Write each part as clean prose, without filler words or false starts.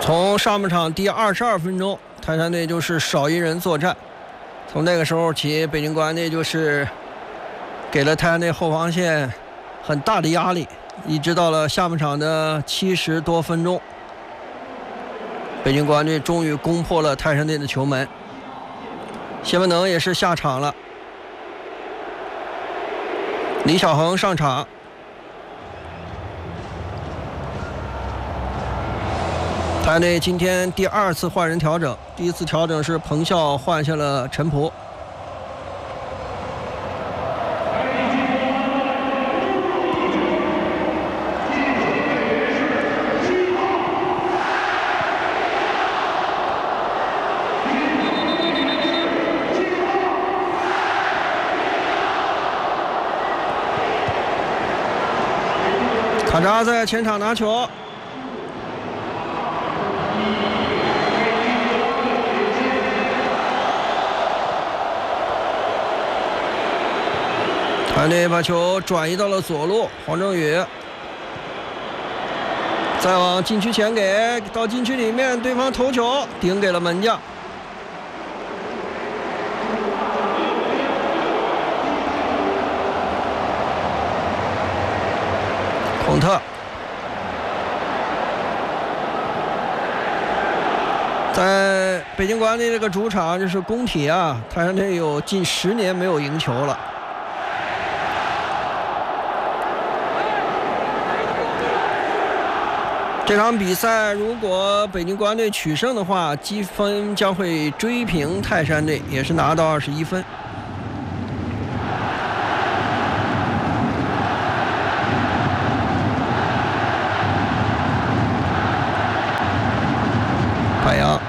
从上半场第22分钟，泰山队就是少一人作战。从那个时候起，北京国安队就是给了泰山队后防线很大的压力，一直到了下半场的70多分钟，北京国安队终于攻破了泰山队的球门。谢文能也是下场了，李小恒上场。泰山队今天第2次换人调整，第一次调整是彭笑换下了陈璞。卡扎在前场拿球，泰山队把球转移到了左路，黄正宇再往禁区前给，到禁区里面，对方头球顶给了门将。孔特在北京国安队这个主场，就是工体啊，泰山队有近10年没有赢球了。这场比赛如果北京国安队取胜的话，积分将会追平泰山队，也是拿到21分。海洋，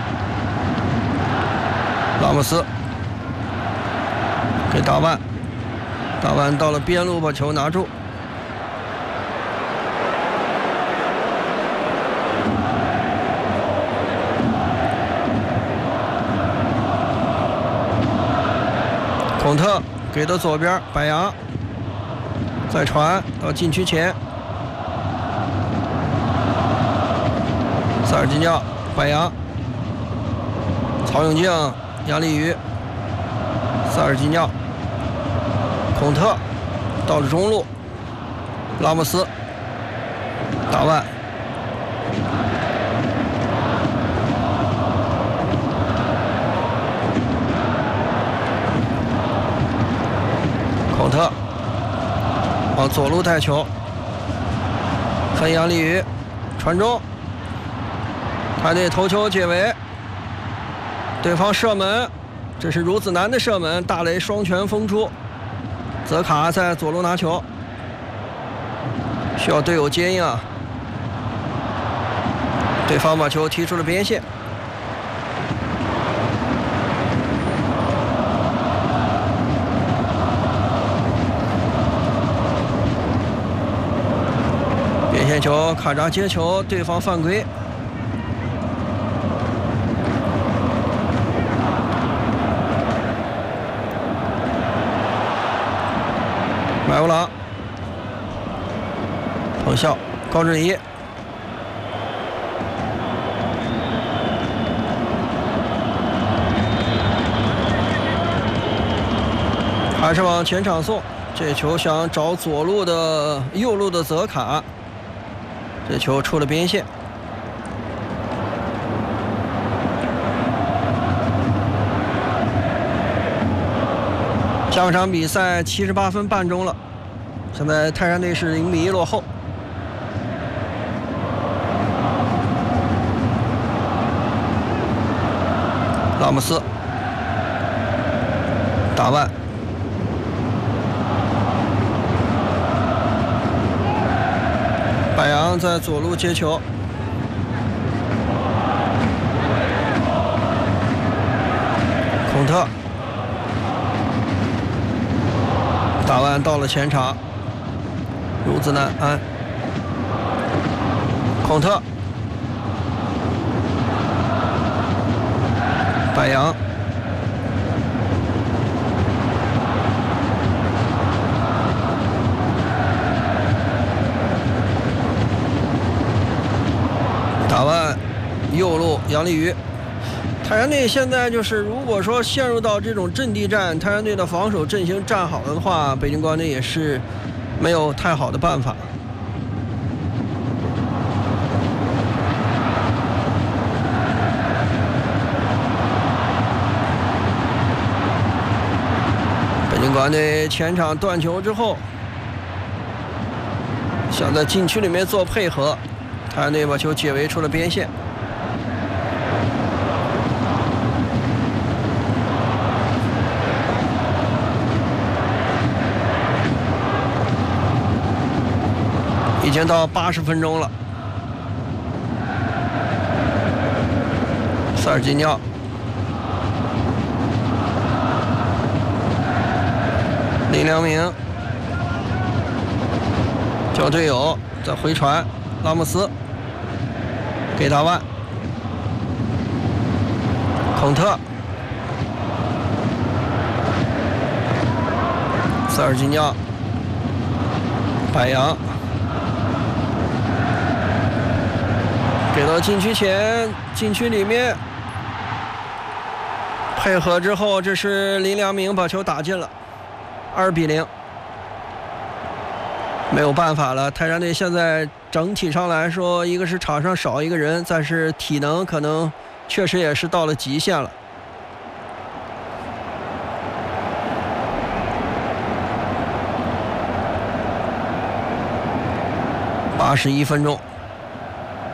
拉莫斯给大万，大万到了边路把球拿住。孔特给到左边，柏杨再传到禁区前，塞尔吉尼奥，柏杨，曹永静，杨立瑜，塞尔吉尼奥，孔特到了中路，拉莫斯，大万，孔特往左路带球，分杨立瑜传中，他队头球解围，对方射门，这是孺子男的射门，大雷双拳封出，泽卡在左路拿球，需要队友接应啊，对方把球踢出了边线。边线球，卡扎接球，对方犯规。买乌朗，彭笑，高志怡，还是往前场送，这球想找左路的右路的泽卡，这球出了边线。下半场比赛78分半钟了，现在泰山队是0-1落后。拉莫斯，大万，柏杨在左路接球，孔特，大万到了前场，孺子男安，孔特，柏杨，大万右路杨立瑜。太原队现在就是，如果说陷入到这种阵地战，太原队的防守阵型站好了的话，北京国安队也是没有太好的办法。北京国安队前场断球之后，想在禁区里面做配合，太原队把球解围出了边线。已经到80分钟了，塞尔吉尼奥，林良铭叫队友再回传，拉莫斯给达万，孔特，塞尔吉尼奥，柏杨。给到禁区前，禁区里面配合之后，这是林良铭把球打进了，2比0。没有办法了，泰山队现在整体上来说，一个是场上少一个人，但是体能可能确实也是到了极限了。81分钟。